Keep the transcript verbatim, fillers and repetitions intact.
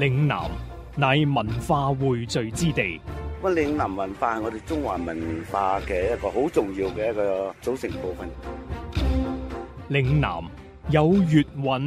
嶺南乃文化匯聚之地。 咁嶺南文化係我哋中華文化嘅一個好重要嘅一個組成部分。 嶺南有粵韻。